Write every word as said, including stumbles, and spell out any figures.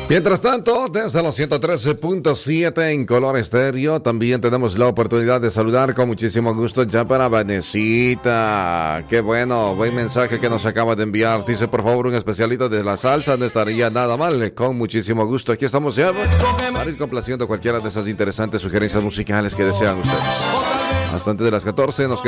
Mientras tanto, desde los ciento trece punto siete en Color Estéreo, también tenemos la oportunidad de saludar con muchísimo gusto ya para Vanesita. Qué bueno, buen mensaje que nos acaba de enviar. Dice, por favor, un especialito de la salsa, no estaría nada mal. Con muchísimo gusto, aquí estamos ya para ir complaciendo cualquiera de esas interesantes sugerencias musicales que desean ustedes. Hasta antes de las catorce nos quedamos